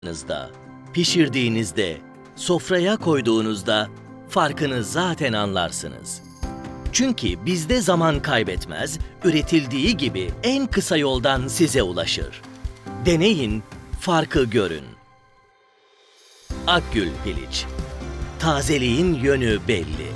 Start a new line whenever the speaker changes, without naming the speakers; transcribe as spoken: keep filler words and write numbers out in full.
Yaptığınızda, pişirdiğinizde, sofraya koyduğunuzda farkını zaten anlarsınız. Çünkü bizde zaman kaybetmez, üretildiği gibi en kısa yoldan size ulaşır. Deneyin, farkı görün. Akgül Piliç. Tazeliğin yönü belli.